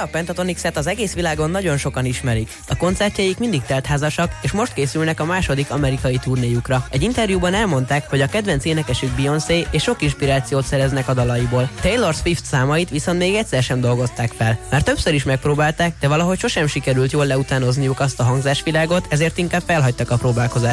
a Pentatonix-et az egész világon nagyon sokan ismerik. A koncertjeik mindig teltházasak, és most készülnek a második amerikai turnéjukra. Egy interjúban elmondták, hogy a kedvenc énekesük Beyoncé, és sok inspirációt szereznek a dalaiból. Taylor Swift számait viszont még egyszer sem dolgozták fel. Már többször is megpróbálták, de valahogy sosem sikerült jól leutánozniuk azt a hangzásvilágot, ezért inkább felhagytak a próbálkozást.